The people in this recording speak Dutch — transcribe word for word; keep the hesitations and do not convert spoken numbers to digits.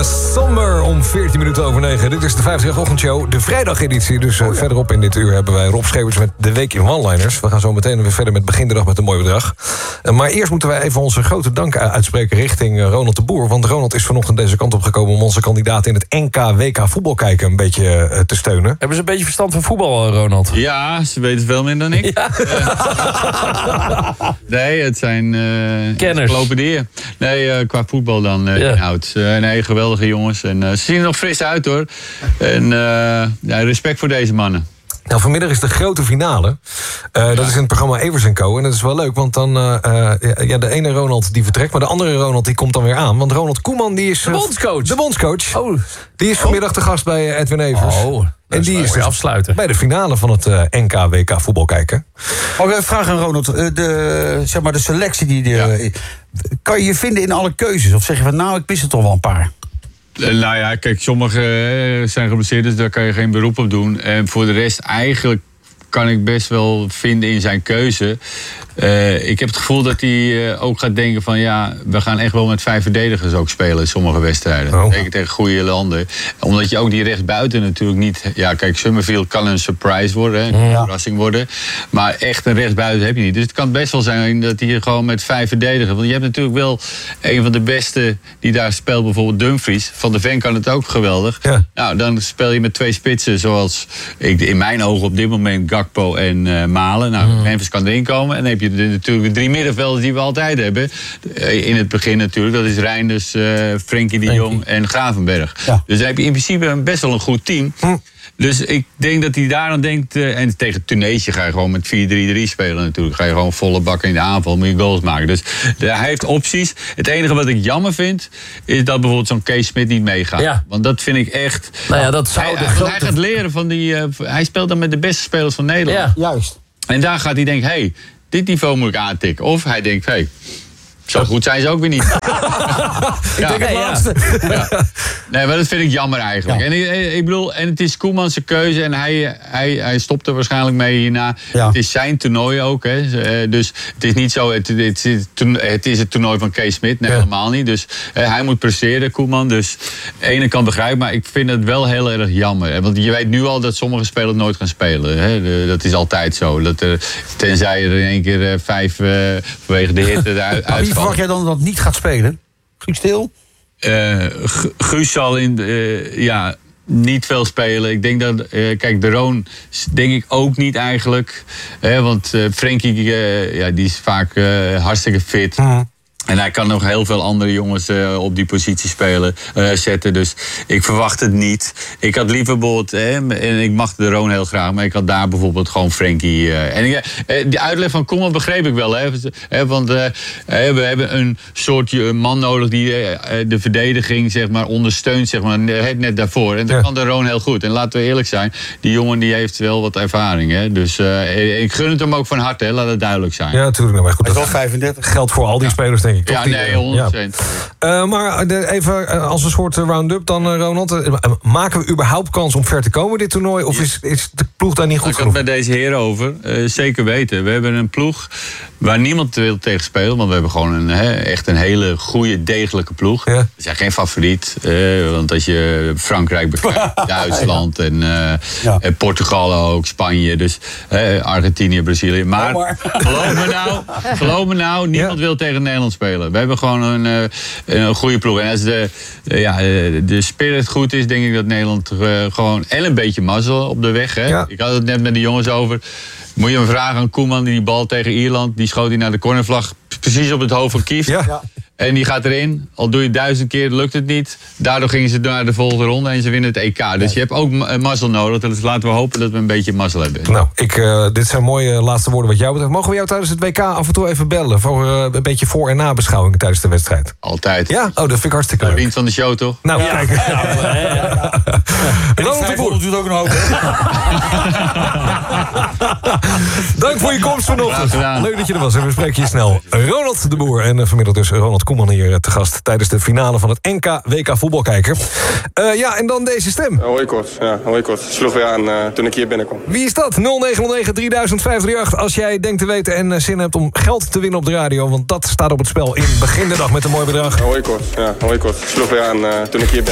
Somber om veertien minuten over negen. Dit is de vijftiger-ochtendshow, de vrijdageditie. Dus uh, oh, ja. verderop in dit uur hebben wij Rob Schepers met de Week in One-Liners. We gaan zo meteen weer verder met begin de dag met een mooi bedrag. Uh, maar eerst moeten wij even onze grote dank uitspreken richting uh, Ronald de Boer. Want Ronald is vanochtend deze kant op gekomen om onze kandidaat in het N K W K voetbal kijken een beetje uh, te steunen. Hebben ze een beetje verstand van voetbal, Ronald? Ja, ze weten veel meer dan ik. Ja. Uh, nee, het zijn uh, kenners. Encyclopedieën. Nee, uh, qua voetbal dan uh, ja. inhoud. Uh, nee, geweldige jongens. En uh, ze zien er nog fris uit, hoor. En uh, ja, respect voor deze mannen. Nou, vanmiddag is de grote finale. Uh, ja. Dat is in het programma Evers en Co. En dat is wel leuk, want dan... Uh, ja, de ene Ronald die vertrekt, maar de andere Ronald die komt dan weer aan. Want Ronald Koeman, die is... De bondscoach. De bondscoach. Oh. Die is vanmiddag te gast bij Edwin Evers. Oh, en die is dus afsluiten. bij de finale van het uh, N K W K voetbal kijken. Oh, ik vraag aan Ronald. De, zeg maar, de selectie die... De, ja. Kan je je vinden in alle keuzes? Of zeg je van, nou, ik mis er toch wel een paar? Uh, nou ja, kijk, sommigen uh, zijn geblesseerd, dus daar kan je geen beroep op doen. En voor de rest eigenlijk kan ik best wel vinden in zijn keuze. Uh, ik heb het gevoel dat hij uh, ook gaat denken van... ja, we gaan echt wel met vijf verdedigers ook spelen in sommige wedstrijden. Oh. Tegen, tegen goede landen. Omdat je ook die rechtsbuiten natuurlijk niet... Ja, kijk, Summerfield kan een surprise worden, hè, een ja. verrassing worden. Maar echt een rechtsbuiten heb je niet. Dus het kan best wel zijn dat hij gewoon met vijf verdedigers... Want je hebt natuurlijk wel een van de beste die daar speelt, bijvoorbeeld Dumfries. Van de Ven kan het ook geweldig. Ja. Nou, dan speel je met twee spitsen zoals... Ik, in mijn ogen op dit moment Gakpo en uh, Malen. Nou, mm. Memphis kan erin komen en dan heb je je de, natuurlijk de drie middenvelders die we altijd hebben. In het begin natuurlijk. Dat is Reinders, uh, Frenkie de Jong en Gravenberg. Ja. Dus dan heb je in principe best wel een goed team. Hm. Dus ik denk dat hij daar aan denkt... Uh, en tegen Tunesië ga je gewoon met vier drie drie spelen natuurlijk. Ga je gewoon volle bak in de aanval, moet je goals maken. Dus de, hij heeft opties. Het enige wat ik jammer vind... is dat bijvoorbeeld zo'n Kees Smit niet meegaat. Ja. Want dat vind ik echt... Nou ja, dat zou hij, de hij, grote... hij gaat leren van die... Uh, hij speelt dan met de beste spelers van Nederland. Ja, juist. En daar gaat hij denken... Hey, dit niveau moet ik aantikken. Of hij denkt... Hey, zo goed zijn ze ook weer niet. ik ja. denk het nee, laatste. Ja. Nee, maar dat vind ik jammer eigenlijk. Ja. En ik, ik bedoel, en het is Koeman's keuze en hij, hij, hij stopt er waarschijnlijk mee hierna. Ja. Het is zijn toernooi ook, hè. Dus het is niet zo, het, het, is, het is het toernooi van Kees Smit, nee, ja. helemaal niet. Dus eh, hij moet presteren, Koeman. Dus de ene kant begrijp, maar ik vind het wel heel erg jammer. Want je weet nu al dat sommige spelers nooit gaan spelen. Hè. De, dat is altijd zo. Dat er, tenzij er in één keer uh, vijf uh, vanwege de hitte eruit uit. Verwacht jij dan dat niet gaat spelen? Guus Til? Uh, Guus zal in, uh, ja, niet veel spelen. Ik denk dat, uh, kijk, de Roon denk ik ook niet eigenlijk. Hè, want uh, Frenkie, uh, ja, die is vaak uh, hartstikke fit. Uh-huh. En hij kan nog heel veel andere jongens uh, op die positie spelen, uh, zetten. Dus ik verwacht het niet. Ik had liever bijvoorbeeld, hè, en ik mag de Roon heel graag... maar ik had daar bijvoorbeeld gewoon Frenkie. Uh, en ik, uh, die uitleg van Koeman begreep ik wel. Hè, hè, want uh, we hebben een soort man nodig die uh, de verdediging zeg maar, ondersteunt, zeg maar, net daarvoor. En dat ja. kan de Roon heel goed. En laten we eerlijk zijn, die jongen die heeft wel wat ervaring. Hè. Dus uh, ik gun het hem ook van harte, hè, laat het duidelijk zijn. Ja, natuurlijk. Maar goed, dat is wel vijfendertig. Geldt voor al die ja. spelers, denk ik. Toch ja, nee, honderd procent. Ja. Uh, maar de, even uh, als een soort round-up dan, uh, Ronald. Uh, maken we überhaupt kans om ver te komen dit toernooi? Of is, is de ploeg daar niet goed genoeg? Ik had het met deze heren over. Uh, zeker weten. We hebben een ploeg waar niemand wil tegen spelen. Want we hebben gewoon een, he, echt een hele goede, degelijke ploeg. Ja. We zijn geen favoriet. Uh, want als je Frankrijk bekijkt, Duitsland en, uh, ja. en Portugal ook, Spanje. Dus uh, Argentinië, Brazilië. Maar, oh, maar. geloof me nou, geloof me nou niemand ja. wil tegen Nederland spelen. We hebben gewoon een, een goede ploeg. En als de, ja, de spirit goed is, denk ik dat Nederland gewoon... en een beetje mazzel op de weg. Hè? Ja. Ik had het net met de jongens over. Moet je hem vragen aan Koeman, die bal tegen Ierland... die schoot hij naar de cornervlag, precies op het hoofd van Kief. Ja. Ja. En die gaat erin. Al doe je duizend keer, lukt het niet. Daardoor gingen ze naar de volgende ronde en ze winnen het E K. Dus je hebt ook mazzel nodig. Dus laten we hopen dat we een beetje mazzel hebben. Nou, ik, uh, dit zijn mooie laatste woorden wat jou betreft. Mogen we jou tijdens het W K af en toe even bellen... voor uh, een beetje voor- en nabeschouwing tijdens de wedstrijd? Altijd. Ja? Oh, dat vind ik hartstikke leuk. Vriend van de show, toch? Nou, ja. kijk. Ja, ja, ja, ja. Ronald de Boer doet ook een hoop. Dank voor je komst vanochtend. Leuk dat je er was en we spreken je snel. Ronald de Boer en uh, vanmiddag dus Ronald Koeman hier uh, te gast... tijdens de finale van het N K W K voetbalkijker. Uh, ja, en dan deze stem. Hoi kort, ja, hoi kort. Sloeg weer aan uh, toen ik hier binnenkwam. Wie is dat? nul negen nul negen drie duizend vijf drie acht als jij denkt te weten en uh, zin hebt om geld te winnen op de radio. Want dat staat op het spel in Begin de Dag met een mooi bedrag. Hoi kort, ja, hoi kort. Sloeg weer aan uh, toen ik hier binnenkwam.